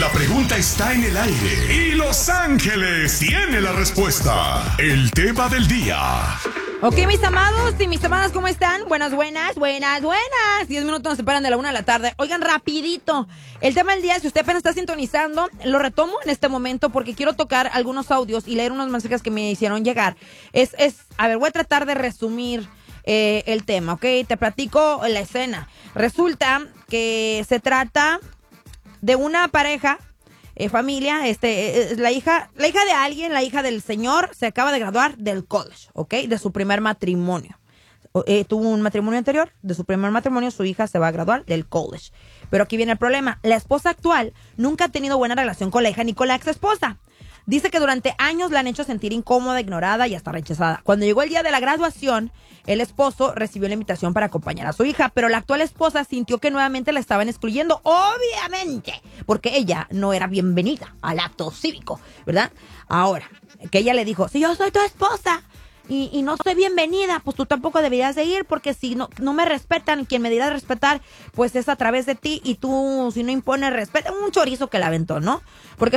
La pregunta está en el aire y Los Ángeles tiene la respuesta. El tema del día. Ok, mis amados y mis amadas, ¿cómo están? Buenas. 10 minutos nos separan de la 1 de la tarde. Oigan, rapidito. El tema del día, si usted apenas está sintonizando, lo retomo en este momento porque quiero tocar algunos audios y leer unos mensajes que me hicieron llegar. A ver, voy a tratar de resumir el tema, ¿ok? Te platico la escena. Resulta que se trata de una pareja, familia, la hija de alguien, la hija del señor, se acaba de graduar del college, ¿ok? De su primer matrimonio. Tuvo un matrimonio anterior, de su primer matrimonio, su hija se va a graduar del college. Pero aquí viene el problema. La esposa actual nunca ha tenido buena relación con la hija ni con la ex esposa. Dice que durante años la han hecho sentir incómoda, ignorada y hasta rechazada. Cuando llegó el día de la graduación, el esposo recibió la invitación para acompañar a su hija, pero la actual esposa sintió que nuevamente la estaban excluyendo, obviamente, porque ella no era bienvenida al acto cívico, ¿verdad? Ahora, que ella le dijo, si yo soy tu esposa y no soy bienvenida, pues tú tampoco deberías de ir, porque si no me respetan, quien me dirá de respetar, pues es a través de ti, y tú, si no impones respeto, un chorizo que la aventó, ¿no? Porque